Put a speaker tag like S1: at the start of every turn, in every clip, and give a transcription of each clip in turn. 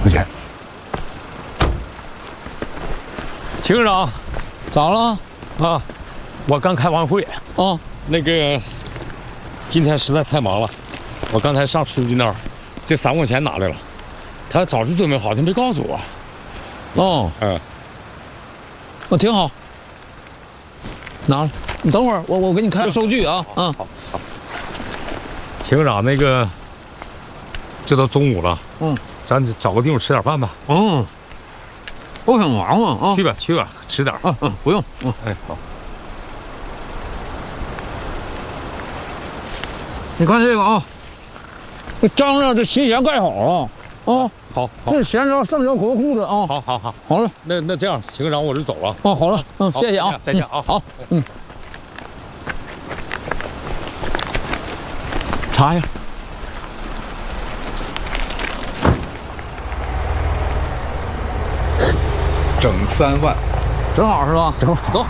S1: 不见。
S2: 秦科长，
S3: 咋了？
S2: 啊，我刚开完会。
S3: 哦，
S2: 那个，今天实在太忙了，我刚才上书记那儿，这3万块钱拿来了，他早就准备好，他没告诉我。
S3: 哦，那挺好。拿了，你等会儿，我给你开个收据啊。
S2: 好。秦科长，那个，这都中午了，咱找个地方吃点饭吧。
S3: 我挺忙嘛啊。
S2: 去吧，吃点。
S3: 不用。
S2: 哎，好。
S3: 你看这个啊，这张上这新鞋盖好了啊。
S2: 好，
S3: 这闲着上条裤子啊。
S2: 好了，那这样，秦科长我就走了。
S3: 好了，谢谢啊，
S2: 再见啊。
S3: 好，查一下。
S1: 整3万，
S3: 正好是吧？正好，走。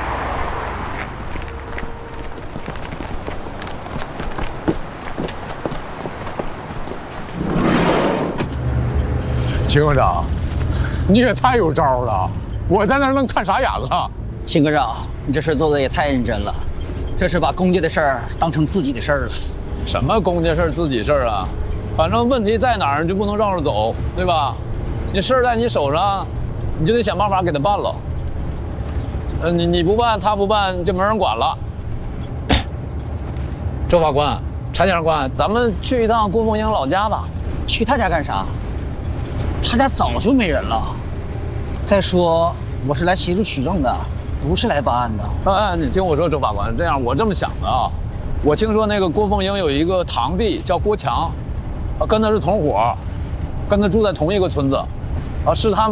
S1: 秦科长，你也太有招了！我在那儿能看傻眼了。
S4: 秦科长，你这事做的也太认真了，这是把公家的事儿当成自己的事儿了。
S3: 什么公家事儿、自己事儿啊？反正问题在哪儿，你就不能绕着走，对吧？你事儿在你手上，你就得想办法给他办了。你不办，他不办，就没人管了。周法官、查检察官，咱们去一趟郭凤英老家吧。
S4: 去他家干啥？他家早就没人了。再说，我是来协助取证的，不是来办案的。
S3: 你听我说，周法官，这样我这么想的啊。我听说那个郭凤英有一个堂弟叫郭强，跟他是同伙，跟他住在同一个村子，是他